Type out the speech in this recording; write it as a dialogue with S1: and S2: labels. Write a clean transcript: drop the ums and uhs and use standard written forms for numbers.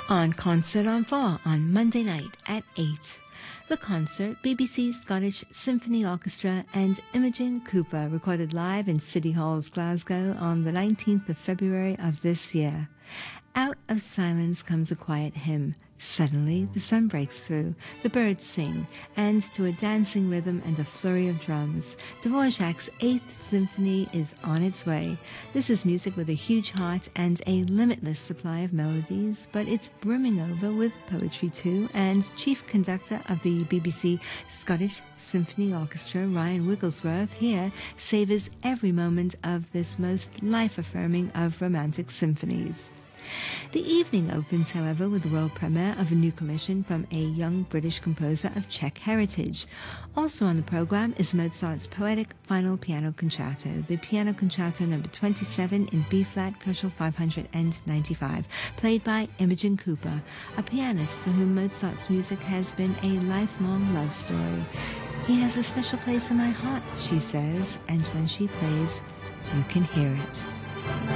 S1: On Concert en Four on Monday night at 8. The concert, BBC Scottish Symphony Orchestra and Imogen Cooper, recorded live in City Hall's Glasgow on the 19th of February of this year. Out of silence comes a quiet hymn. Suddenly, the sun breaks through, the birds sing, and to a dancing rhythm and a flurry of drums, Dvorak's 8th Symphony is on its way. This is music with a huge heart and a limitless supply of melodies, but it's brimming over with poetry too, and chief conductor of the BBC Scottish Symphony Orchestra, Ryan Wigglesworth, here savours every moment of this most life-affirming of romantic symphonies. The evening opens, however, with the world premiere of a new commission from a young British composer of Czech heritage. Also on the programme is Mozart's poetic final piano concerto, the Piano Concerto No. 27 in B-flat, Köchel 595, played by Imogen Cooper, a pianist for whom Mozart's music has been a lifelong love story. "He has a special place in my heart," she says, and when she plays, you can hear it.